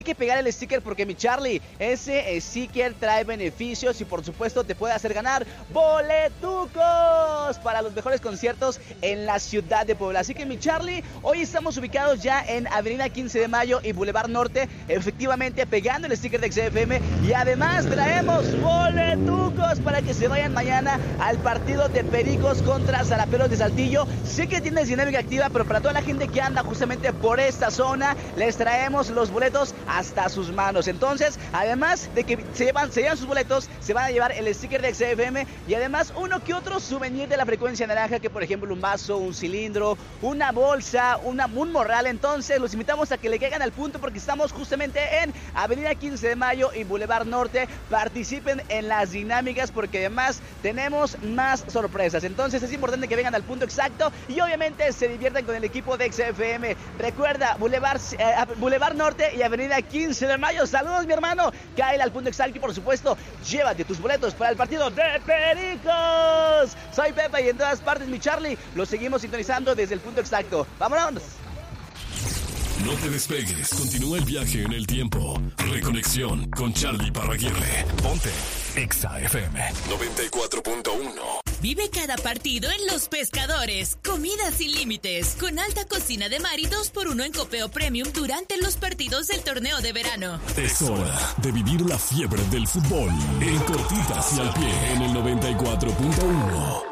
que pegar el sticker porque mi Charlie, ese sticker trae beneficios y por supuesto te puede hacer ganar boletucos para los mejores conciertos en la ciudad de Puebla. Así que mi Charlie, hoy estamos ubicados ya en Avenida 15 de Mayo y Boulevard Norte, efectivamente pegando el sticker de XFM, y además traemos boletucos para que se vayan mañana al partido de Pericos contra Zaraperos de Saltillo. Sé que tienes dinámica activa, pero para toda la gente que anda justamente por esta zona, les traemos los boletos hasta sus manos. Entonces, además de que se llevan sus boletos, se van a llevar el sticker de XFM y además uno que otro souvenir de la frecuencia naranja, que por ejemplo un vaso, un cilindro, una bolsa, un morral. Entonces los invitamos a que le caigan al punto porque estamos justamente en Avenida 15 de Mayo y Boulevard Norte. Participen en las dinámicas porque además tenemos más sorpresas. Entonces es importante que vengan al punto exacto y obviamente se diviertan con el equipo de XFM. Recuerda, Boulevard Norte y Avenida 15 de Mayo. Saludos, mi hermano. Cáele al punto exacto y por supuesto, llévate tus boletos para el partido de Pericos. Soy Pepe y en todas partes mi Charlie. Lo seguimos sintonizando desde el punto exacto. ¡Vámonos! No te despegues, continúa el viaje en el tiempo. Reconexión con Charlie Parraguirre. Ponte Exa FM 94.1. Vive cada partido en Los Pescadores. Comida sin límites, con alta cocina de mar y 2x1 en copeo premium durante los partidos del torneo de verano. Es hora de vivir la fiebre del fútbol en cortitas y al pie en el 94.1.